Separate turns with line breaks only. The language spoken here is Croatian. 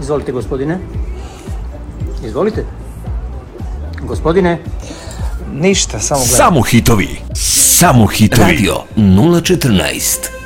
Izvolite, gospodine. Izvolite. Gospodine.
Ništa, samo gledam.
Samo hitovi. Radio 014.